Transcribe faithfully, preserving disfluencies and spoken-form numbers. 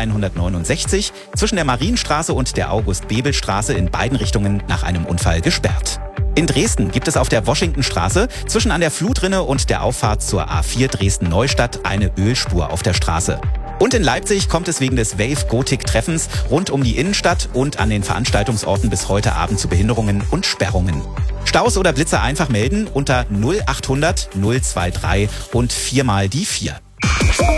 hundertneunundsechzig zwischen der Marienstraße und der August-Bebel-Straße in beiden Richtungen nach einem Unfall gesperrt. In Dresden gibt es auf der Washingtonstraße zwischen an der Flutrinne und der Auffahrt zur A vier Dresden-Neustadt eine Ölspur auf der Straße. Und in Leipzig kommt es wegen des Wave-Gotik-Treffens rund um die Innenstadt und an den Veranstaltungsorten bis heute Abend zu Behinderungen und Sperrungen. Staus oder Blitze einfach melden unter null achthundert null drei drei und viermal die vier.